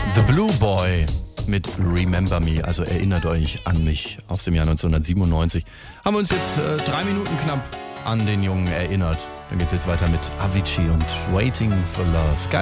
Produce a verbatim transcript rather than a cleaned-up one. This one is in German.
The Blue Boy mit Remember Me, also erinnert euch an mich, aus dem Jahr neunzehnhundertsiebenundneunzig. Haben wir uns jetzt äh, drei Minuten knapp an den Jungen erinnert. Dann geht's jetzt weiter mit Avicii und Waiting for Love. Geil.